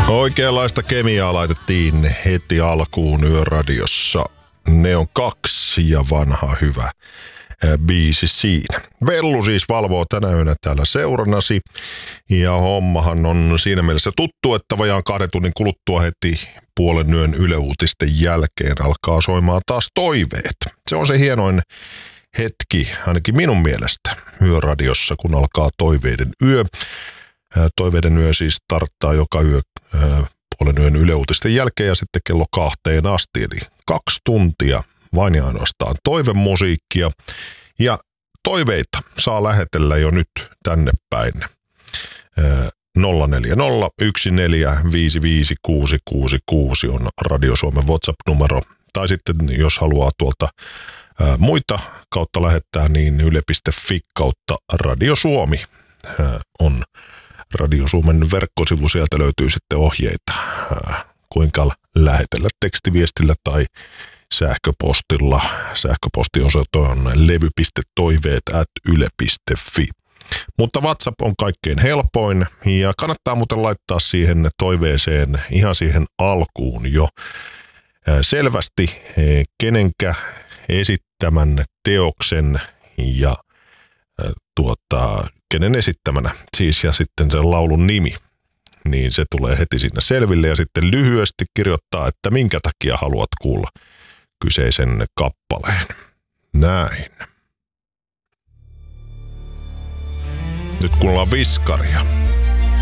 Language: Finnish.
Oikeanlaista kemiaa laitettiin heti alkuun Yöradiossa. Ne on 2 ja vanha hyvä biisi siinä. Vellu siis valvoo tänä yönä täällä seurannasi. Ja hommahan on siinä mielessä tuttu, että vajaan 2 tunnin kuluttua heti puolen yön Yle Uutisten jälkeen alkaa soimaan taas toiveet. Se on se hienoin hetki, ainakin minun mielestä, Yöradiossa, kun alkaa toiveiden yö. Toiveiden yö siis starttaa joka yö puolen yön Yle Uutisten jälkeen ja sitten kello 2 asti. Eli 2 tuntia vain ja ainoastaan toivemusiikkia. Ja toiveita saa lähetellä jo nyt tänne päin. 040 1455666 on Radio Suomen WhatsApp-numero. Tai sitten jos haluaa tuolta muita kautta lähettää, niin yle.fi kautta Radio Suomi on Radio Suomen verkkosivu. Sieltä löytyy sitten ohjeita, kuinka lähetellä tekstiviestillä tai sähköpostilla. Sähköpostiosoite on levy.toiveet@yle.fi. Mutta WhatsApp on kaikkein helpoin ja kannattaa muuten laittaa siihen toiveeseen ihan siihen alkuun jo selvästi kenenkä esittämän teoksen ja kenen esittämänä siis ja sitten sen laulun nimi. Niin se tulee heti siinä selville ja sitten lyhyesti kirjoittaa, että minkä takia haluat kuulla kyseisen kappaleen. Näin. Nyt kuunnellaan Viskaria.